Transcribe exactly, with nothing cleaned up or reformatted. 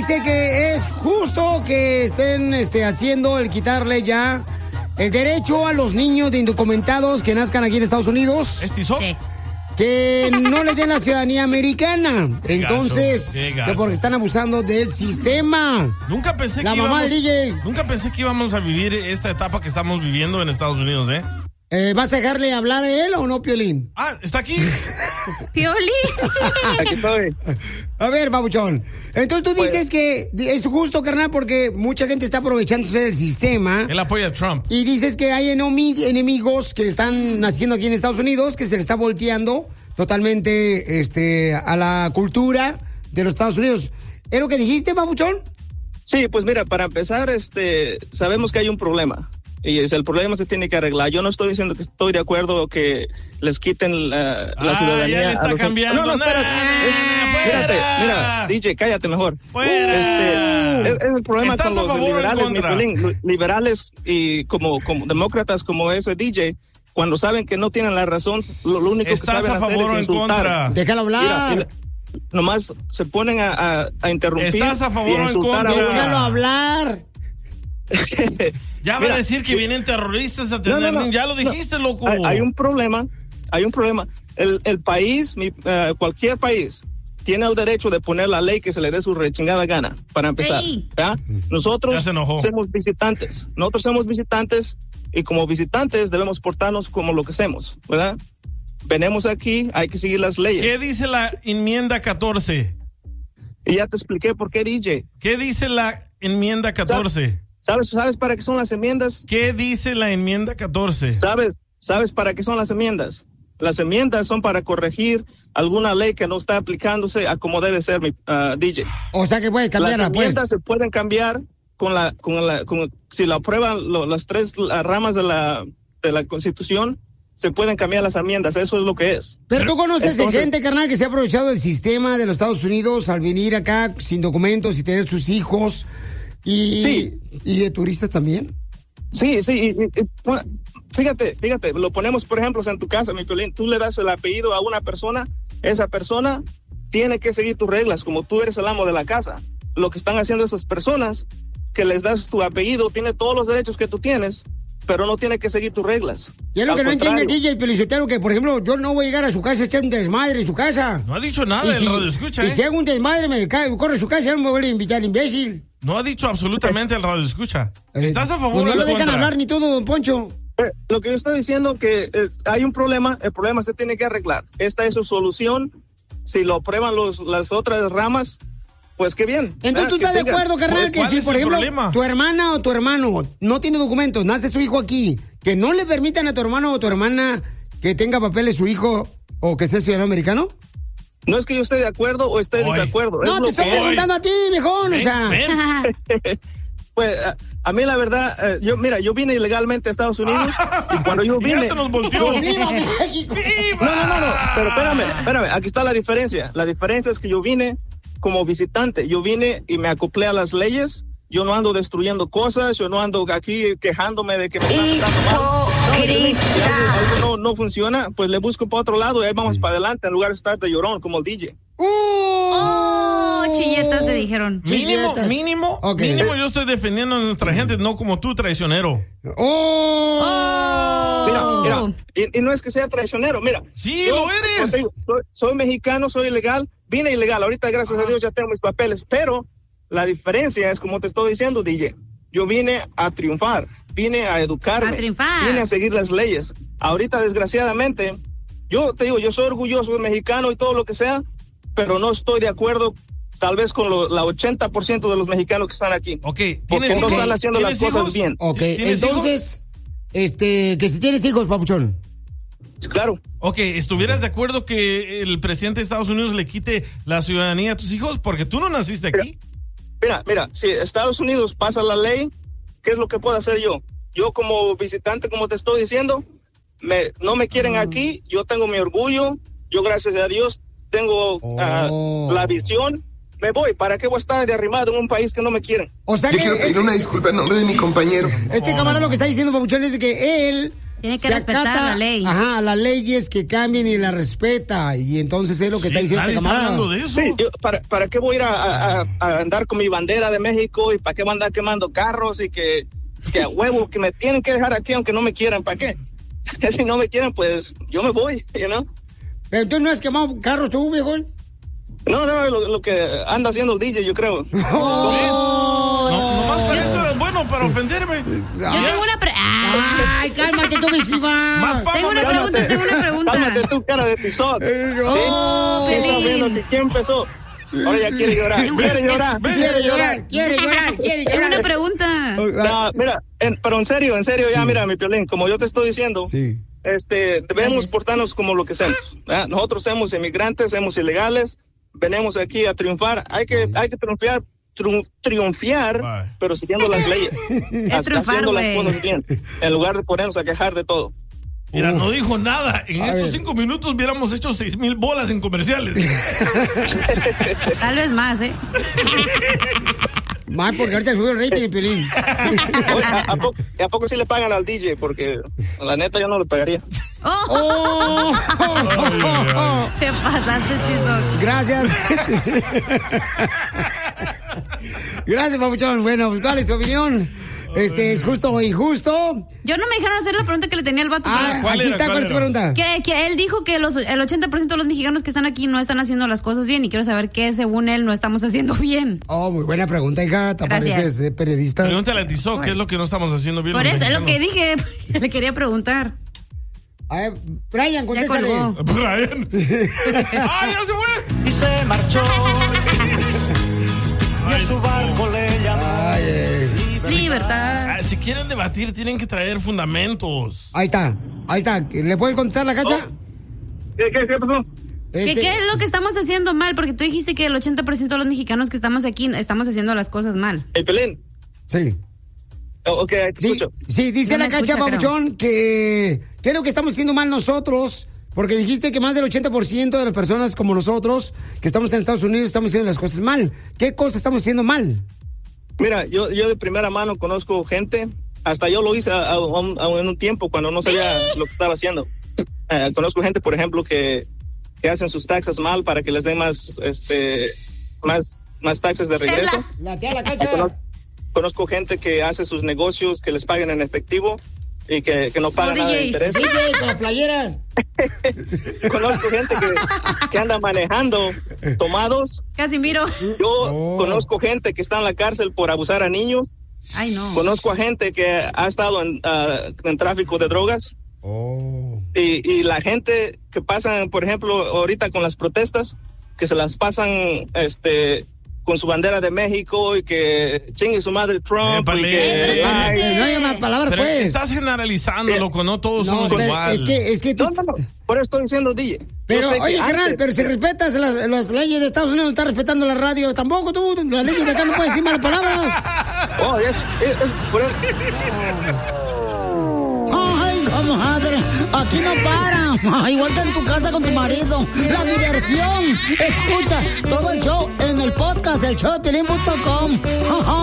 dice que es justo que estén este, haciendo el quitarle ya el derecho a los niños de indocumentados que nazcan aquí en Estados Unidos. ¿Estizó? Sí. Que no les den la ciudadanía americana. Entonces, que porque están abusando del sistema. Nunca pensé la que mamá íbamos, del D J. Nunca pensé que íbamos a vivir esta etapa que estamos viviendo en Estados Unidos, ¿eh? Eh, ¿Vas a dejarle hablar a él o no, Piolín? Ah, ¿está aquí? ¡Piolín! Aquí estoy. A ver, babuchón. Entonces tú dices pues, que es justo, carnal, porque mucha gente está aprovechándose del sistema. Él apoya a Trump. Y dices que hay enemigos que están naciendo aquí en Estados Unidos, que se le está volteando totalmente este, a la cultura de los Estados Unidos. ¿Es lo que dijiste, babuchón? Sí, pues mira, para empezar, este, sabemos que hay un problema. Y es, el problema se tiene que arreglar. Yo no estoy diciendo que estoy de acuerdo que les quiten la, la ah, ciudadanía. Ya le está a los... cambiando. No, no, espérate. Ah, espérate, mira, D J, cállate mejor. Este, es, es el problema con los liberales, mi Piolín, liberales y como, como demócratas como ese D J, cuando saben que no tienen la razón, lo, lo único que saben a favor hacer o es en insultar. contra? Déjalo hablar. Mira, mira, nomás se ponen a, a, a interrumpir. ¿Estás a favor o en contra? Déjalo hablar. Ya va a decir que vienen terroristas a tener... No, no, no, ya lo dijiste, no. loco. Hay, hay un problema, hay un problema. El, el país, mi, uh, cualquier país, tiene el derecho de poner la ley que se le dé su rechingada gana, para empezar. ¿Ya? Nosotros ya somos visitantes. Nosotros somos visitantes y como visitantes debemos portarnos como lo que hacemos, ¿verdad? Venimos aquí, hay que seguir las leyes. ¿Qué dice la enmienda catorce? Y ya te expliqué por qué, D J. ¿Qué dice la enmienda catorce? ¿Sabes, ¿Sabes para qué son las enmiendas? ¿Qué dice la enmienda catorce? ¿Sabes, ¿Sabes para qué son las enmiendas? Las enmiendas son para corregir alguna ley que no está aplicándose a como debe ser, mi uh, D J. O sea que puede cambiarla, pues. Las enmiendas pues. se pueden cambiar con la, con la, con, si la aprueban lo, las tres las ramas de la, de la Constitución, se pueden cambiar las enmiendas, eso es lo que es. Pero tú conoces Entonces, de gente, carnal, que se ha aprovechado del sistema de los Estados Unidos al venir acá sin documentos y tener sus hijos. Y, sí. ¿Y de turistas también? Sí, sí. Y, y, y, fíjate, fíjate, lo ponemos, por ejemplo, en tu casa, mi Piolín, tú le das el apellido a una persona, esa persona tiene que seguir tus reglas, como tú eres el amo de la casa. Lo que están haciendo esas personas, que les das tu apellido, tiene todos los derechos que tú tienes, pero no tiene que seguir tus reglas. Y es lo Al que no contrario. entiende D J Pelizotero, que por ejemplo, yo no voy a llegar a su casa a echar un desmadre en su casa. No ha dicho nada, y el si, radio escucha, Y ¿eh? si hago un desmadre, me cae, corre a su casa, ya no me vuelve a invitar, imbécil. No ha dicho absolutamente el radio escucha. ¿Estás a favor pues o no en lo dejan contra? hablar ni todo, don Poncho. Eh, lo que yo estoy diciendo que eh, hay un problema, el problema se tiene que arreglar. Esta es su solución. Si lo aprueban los, las otras ramas, pues qué bien. Entonces, ¿tú estás de acuerdo, carnal, que si, por ejemplo, problema? tu hermana o tu hermano no tiene documentos, nace su hijo aquí, que no le permitan a tu hermano o tu hermana que tenga papeles su hijo o que sea ciudadano americano? No es que yo esté de acuerdo o esté de desacuerdo. No, te estoy preguntando a ti, viejón, o sea. Pues a, a mí la verdad, eh, yo mira, yo vine ilegalmente a Estados Unidos y cuando yo vine... ¡Ya se nos volteó! ¡Viva México! No, no, no, no, pero espérame, espérame, aquí está la diferencia. La diferencia es que yo vine como visitante, yo vine y me acoplé a las leyes. Yo no ando destruyendo cosas, yo no ando aquí quejándome de que me están tratando mal. No, si algo, algo no, no funciona, pues le busco para otro lado y ahí vamos sí. para adelante, en lugar de estar de llorón como el D J. ¡Uh! ¡Oh! Chilletas se dijeron. Mínimo, Chilletas. mínimo, Okay. mínimo yo estoy defendiendo a nuestra gente, no como tú, traicionero. ¡Oh! oh. Mira, mira, y, y no es que sea traicionero, mira. Sí, yo, lo eres. Digo, soy, soy mexicano, soy ilegal, vine ilegal, ahorita gracias ah. a Dios ya tengo mis papeles, pero la diferencia es como te estoy diciendo, D J. Yo vine a triunfar, vine a educarme, a triunfar. vine a seguir las leyes. Ahorita, desgraciadamente, yo te digo, yo soy orgulloso de mexicano y todo lo que sea, pero no estoy de acuerdo tal vez con lo, la ochenta por ciento de los mexicanos que están aquí. Ok, porque no hijos? están haciendo las cosas hijos? bien. Ok, entonces, hijos? este, que si tienes hijos, papuchón. Claro. Ok, ¿estuvieras de acuerdo que el presidente de Estados Unidos le quite la ciudadanía a tus hijos? Porque tú no naciste aquí. Mira, mira, si Estados Unidos pasa la ley, ¿qué es lo que puedo hacer yo? Yo como visitante, como te estoy diciendo, me, no me quieren aquí, yo tengo mi orgullo, yo gracias a Dios tengo oh. uh, la visión, me voy, ¿para qué voy a estar de arrimado en un país que no me quieren? O sea yo que quiero pedir este, una disculpa en nombre de mi compañero. Este oh. camarada lo que está diciendo, papuchón, es de que él Tiene que se respetar acata, la ley. Ajá, las leyes que cambien y la respeta. Y entonces es lo que Sí, está diciendo este nadie está camarada. hablando de eso. Sí, yo, ¿para, ¿para qué voy a ir a, a- a andar con mi bandera de México y para qué voy a andar quemando carros y que, que a huevo, que me tienen que dejar aquí aunque no me quieran? ¿Para qué? Si no me quieren, pues yo me voy, you know? Pero tú no has quemado carros tú, viejo. No, no, lo, lo que anda haciendo el D J, yo creo. Oh. No, nomás para eso eres bueno, para ofenderme. Yo tengo una pre ah, Ay, cálmate tú, visiva. Más fama. tengo una me pregunta, ganas. tengo una pregunta. Cálmate tú, cara de tizoc. Eh, ¿Sí? oh, ¿Quién está Pelín. viendo que quién empezó? Ahora ya quiere llorar. Quiere llorar. Quiere llorar, quiere llorar, quiere Tengo una llorar. pregunta. No, mira, en- pero en serio, en serio, ya Sí. mira, mi Piolín, como yo te estoy diciendo, Sí. este, debemos Gracias. portarnos como lo que somos. ¿verdad? Nosotros somos inmigrantes, somos ilegales, venimos aquí a triunfar. Hay que, hay que triunfar, triun- triunfiar, Bye. pero siguiendo las leyes, ha- triunfar, haciendo las güey. cosas bien, en lugar de ponernos a quejar de todo. Mira, Uf. no dijo nada. En A estos ver. cinco minutos hubiéramos hecho seis mil bolas en comerciales. Tal vez más, ¿eh? Más porque ahorita subió el rating, Pelín. Oye, ¿a, a poco, ¿A poco sí le pagan al D J? Porque la neta yo no le pagaría. ¡Oh! Oh. Te pasaste, Tizoc. Gracias. Gracias, papuchón. Bueno, pues, ¿cuál es tu opinión? Este, ¿es justo o injusto? Yo no me dejaron hacer la pregunta que le tenía al vato. Ah, pero- ¿Cuál aquí era? está, ¿cuál ¿Cuál es tu era? pregunta? Que, que él dijo que los, el ochenta por ciento de los mexicanos que están aquí no están haciendo las cosas bien y quiero saber qué, según él, no estamos haciendo bien. Oh, muy buena pregunta, hija. ¿Te Gracias. pareces eh, periodista? Pregúntale a Tizoc qué es lo que no estamos haciendo bien. Por los eso es lo que mexicanos. dije. Le quería preguntar. A ver, Brian, Ya contéstale. colgó. Brian. ¡Ah, ya se fue! Y se marchó. Y a su barco le llamó. Ay, eh. Libertad. Ah, si quieren debatir, tienen que traer fundamentos. Ahí está, ahí está. ¿Le puedes contestar la cacha? ¿Qué, qué, qué pasó? ¿Qué, Este, ¿Qué es lo que estamos haciendo mal? Porque tú dijiste que el ochenta por ciento de los mexicanos que estamos aquí estamos haciendo las cosas mal. Hey, Pelín. Sí. Oh, ok, te Di- escucho. sí, dice No la me cacha, escucha, papuchón, que ¿qué es lo que estamos haciendo mal nosotros? Porque dijiste que más del ochenta por ciento de las personas como nosotros, que estamos en Estados Unidos, estamos haciendo las cosas mal. ¿Qué cosas estamos haciendo mal? Mira, yo, yo de primera mano conozco gente, hasta yo lo hice a, a un, a un- en un tiempo cuando no sabía lo que estaba haciendo. Eh, conozco gente, por ejemplo, que, que hacen sus taxas mal para que les den más, este, más, más taxas de regreso. La tía, la Y cacha. Conozco, conozco gente que hace sus negocios, que les paguen en efectivo y que, que no pagan Oh, nada de D J. interés. D J, con la playera. Conozco gente que, que anda manejando tomados. Casimiro. Yo Oh. conozco gente que está en la cárcel por abusar a niños. Ay, no. Conozco a gente que ha estado en, ah, en tráfico de drogas. Oh. Y, y la gente que pasan, por ejemplo, ahorita con las protestas, que se las pasan este con su bandera de México y que chingue su madre Trump. Épale. Y que, Eh, pero ay, Eh, no hay más palabras, Pero pues. estás generalizando, loco, no todos No, somos pero iguales. es que, es que tú... no, no, no, por eso estoy diciendo, D J. Yo Pero, sé que oye, antes- carnal, pero si respetas las, las leyes de Estados Unidos, no estás respetando la radio. Tampoco tú, las leyes de acá no puedes decir malas palabras. Oh, es- es- es por eso. Ay, comadre, aquí no para. Igual que en tu casa con tu marido. La diversión. Escucha todo el show en el podcast, el show de Piolín punto com.